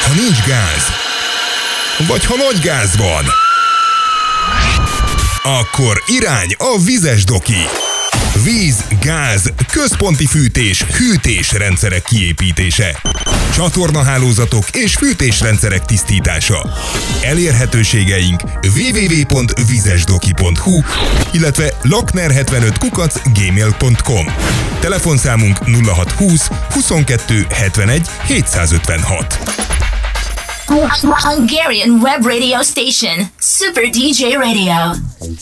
Ha nincs gáz, vagy ha nagy gáz van, akkor irány a Vizes Doki. Víz, gáz, központi fűtés, hűtésrendszerek kiépítése. Csatornahálózatok és fűtésrendszerek tisztítása. Elérhetőségeink www.vizesdoki.hu, illetve lakner75@gmail.com. Telefonszámunk 0620 22 71 756. Hungarian web radio station, Super DJ Radio.